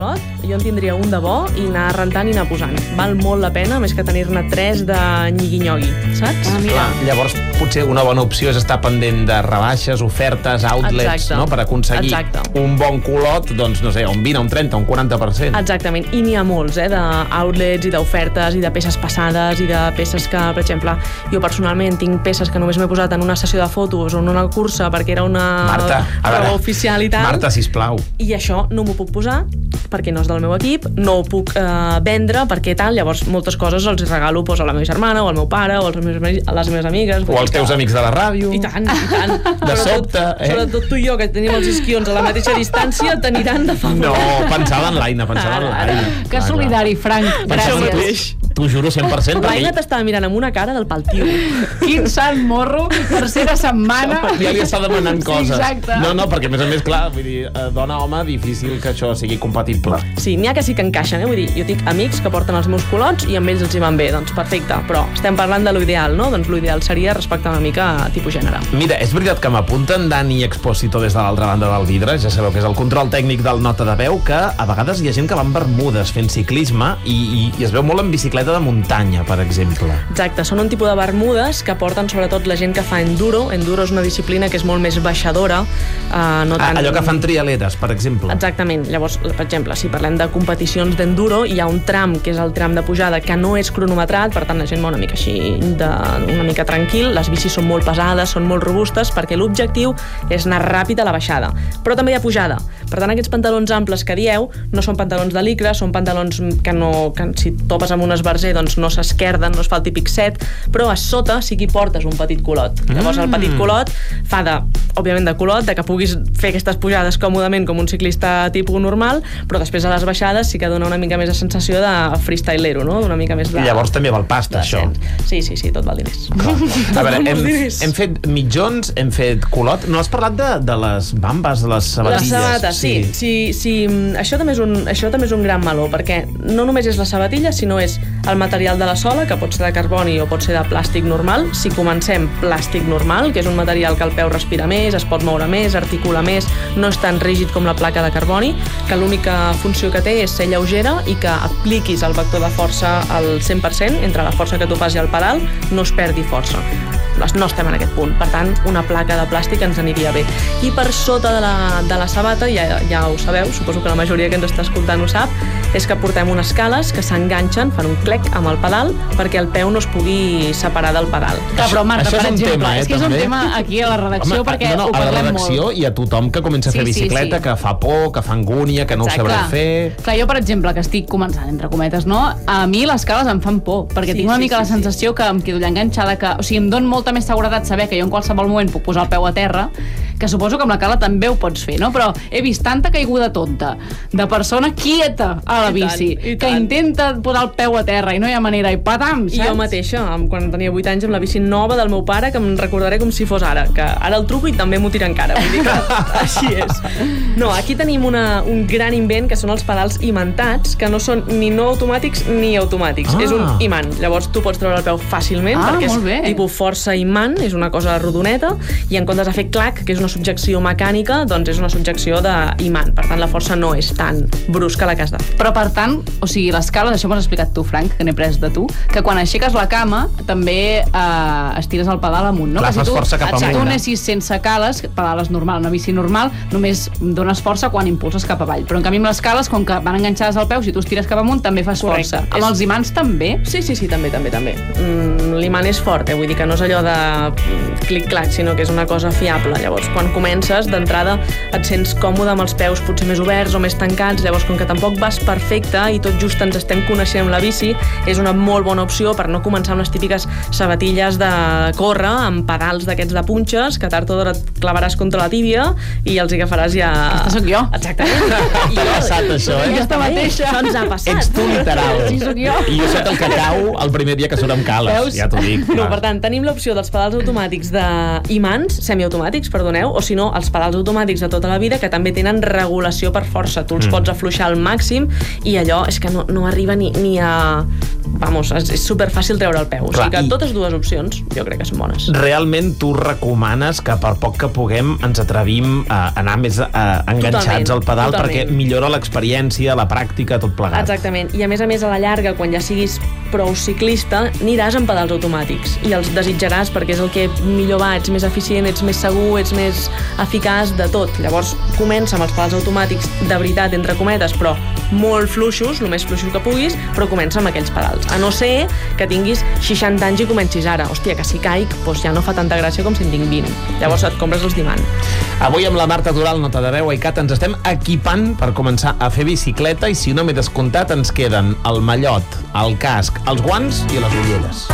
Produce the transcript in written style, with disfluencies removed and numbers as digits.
jo en tindria un de bo i anar rentant i anar posant. Val molt la pena, més que tenir-ne 3 de nyigui-nyogui, saps? Clar, llavors potser una bona opció és estar pendent de rebaixes, ofertes, outlets, no? Per aconseguir un bon culot, doncs, no sé, un 20, un 30, un 40%. Exactament, i n'hi ha molts, d'outlets i d'ofertes i de peces passades i de peces que, per exemple, jo personalment tinc peces que només m'he posat en una sessió de fotos o en una cursa perquè era una prova oficial i tal. Marta, sisplau. I això no m'ho puc posar perquè no és del meu equip, no ho puc vendre perquè tal, llavors moltes coses els regalo a la meva germana o al meu pare o a les meves amigues. O als teus amics de la ràdio. I tant, i tant. De sobte, Sobretot tu i jo, que tenim els isquions a la mateixa distància, t'aniran de favor. No, pensava en l'Aina, Que solidari, Frank. Gràcies. T'ho juro 100%. L'Aina t'estava mirant amb una cara del paltiu. Quin sant morro, tercera setmana. Ja li està demanant coses. Exacte. No, perquè a més, clar, vull dir, dona-home, difícil que això sigui compatible. Sí, n'hi ha que sí que encaixen, Vull dir, jo tinc amics que porten els meus culots i amb ells els hi van bé, doncs perfecte, però estem parlant de l'ideal, no? Doncs l'ideal seria respectar una mica tipus gènere. Mira, és veritat que m'apunten Dani Expósito des de l'altra banda del vidre, ja sabeu que és el control tècnic del Nota de Veu, que a vegades hi ha gent que va amb bermudes fent ciclisme i es veu molt en bicicleta de muntanya, per exemple. Exacte, són un tipus de bermudes que porten sobretot la gent que fa enduro. Enduro és una disciplina que és molt més baixadora. No tant... Allò que fan trialetes, per exemple. Exactament. Llavors, per exemple, si parlem de competicions d'enduro, hi ha un tram, que és el tram de pujada, que no és cronometrat, per tant la gent va una mica així, una mica tranquil. Les bicis són molt pesades, són molt robustes, perquè l'objectiu és anar ràpid a la baixada. Però també hi ha pujada. Per tant, aquests pantalons amples que dieu no són pantalons de licra, són pantalons que si topes amb un esbarzer doncs no s'esquerden, no es fa el típic set, però a sota sí que hi portes un petit culot. Llavors el petit culot fa òbviament de culot, de que puguis fer aquestes pujades còmodament com un ciclista tipus normal, però després a les baixades sí que dona una mica més de sensació de freestylero, no? Una mica més de... I llavors també val pasta, això. Sí, tot val diners. A veure, hem fet mitjons, hem fet culot. No has parlat de les bambes, de les sabatilles? Les sabates, sí. Això també és un gran meló, perquè no només és la sabatilla, sinó és el material de la sola, que pot ser de carboni o pot ser de plàstic normal. Si comencem plàstic normal, que és un material que el peu respira més, es pot moure més, articula més, no és tan rígid com la placa de carboni, que l'única funció que té és ser lleugera i que apliquis el vector de força al 100%, entre la força que tu fas i el pedal, no es perdi força. No estem en aquest punt, per tant, una placa de plàstic ens aniria bé. I per sota de la sabata, ja ho sabeu, suposo que la majoria que ens està escoltant ho sap, és que portem unes cales que s'enganxen, fan un clec amb el pedal perquè el peu no es pugui separar del pedal. Clar, però Marta, per exemple, és que és un també. tema aquí a la redacció, perquè ho parlem molt. A la redacció i a tothom que comença a fer bicicleta, que fa por, que fa angúnia, que no ho sabrà fer... Clar, jo, per exemple, que estic començant, entre cometes, no? A mi les cales em fan por, perquè tinc una mica la sensació que em quedo allà enganxada, que, o sigui, em dona molta més seguretat saber que jo en qualsevol moment puc posar el peu a terra, que suposo que amb la cala també ho pots fer, no? Però he vist tanta caiguda tonta de persona quieta a la bici, que intenta posar el peu a terra i no hi ha manera, i patam, saps? I jo mateixa, quan tenia 8 anys, amb la bici nova del meu pare, que em recordaré com si fos ara, que ara el truco i també m'ho tira encara, vull dir que així és. No, aquí tenim un gran invent, que són els pedals imantats, que no són ni no automàtics ni automàtics. És un imant, llavors tu pots treure el peu fàcilment, perquè és tipus força imant, és una cosa rodoneta, i en comptes de fer clac, que és una subjecció mecànica, doncs és una subjecció d'imant. Per tant, la força no és tan brusca la que has de fer. Però per tant, o sigui, les cales, això m'ho has explicat tu, Frank, que n'he pres de tu, que quan aixeques la cama també estires el pedal amunt, no? Clar, fas força cap amunt. Si tu anessis sense cales, pedales normal, una bici normal, només dones força quan impulses cap avall. Però en canvi amb les cales, com que van enganxades al peu, si tu estires cap amunt també fas força. Amb els imants també? Sí, també. L'imant és fort, vull dir que no és allò de clic-clac, sinó que és una cosa fiable. Llavors, quan comences, d'entrada et sents còmode amb els peus potser més oberts o més tancats, llavors com que tampoc vas perfecte i tot just ens estem coneixent amb la bici, és una molt bona opció per no començar amb les típiques sabatilles de córrer, amb pedals d'aquests de punxes, que tard o d'hora et clavaràs contra la tíbia i els agafaràs ja... Aquesta sóc jo. Exactament. T'ha passat això, Aquesta mateixa. Això ens ha passat. Ets tu literal. Sí, sóc jo. I jo sóc el que cau el primer dia que surt amb cales. Ja t'ho dic. No, per tant, tenim l'opció dels pedals automàtics d'imants, semiautomàtics, perdoneu, o si no, els pedals automàtics de tota la vida, que també tenen regulació per força. Tu els pots afluixar al màxim i allò és que no arriba ni a és superfàcil treure el peu. O sigui que totes dues opcions jo crec que són bones. Realment tu recomanes que per poc que puguem ens atrevim a anar més enganxats al pedal perquè millora l'experiència, la pràctica, tot plegat. Exactament. I a més a la llarga, quan ja siguis prou ciclista, aniràs amb pedals automàtics i els desitjaràs perquè és el que millor va, ets més eficient, ets més segur, ets més eficaç de tot. Llavors comença amb els pedals automàtics de veritat, entre cometes, però molt fluixos, el més fluixos que puguis, però comença amb aquells pedals. A no ser que tinguis 60 anys i comencis ara. Hòstia, que si caic, doncs ja no fa tanta gràcia com si en tinc 20. Llavors et compres els d'imant. Avui amb la Marta Dural, Nota de Veu, Aicat, ens estem equipant per començar a fer bicicleta i si no m'he descomptat ens queden el mallot, el casc, els guants i les ulleres.